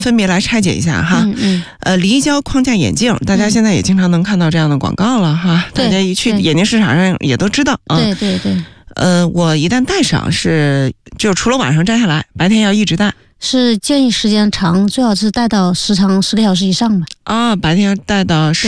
分别来拆解一下哈。离焦框架眼镜，大家现在也经常能看到这样的广告了哈。大家一去眼镜市场上也都知道啊。 对对对。 我一旦戴上就除了晚上摘下来，白天要一直戴。 是建议时间长，最好是戴到时长10个小时以上吧。 白天要戴到10